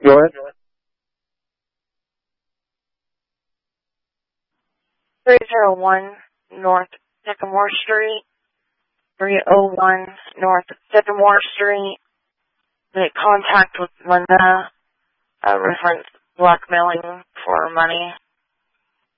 Go ahead. 301 North Sycamore Street. 301 North Sycamore Street. Make contact with Linda. Reference blackmailing for money.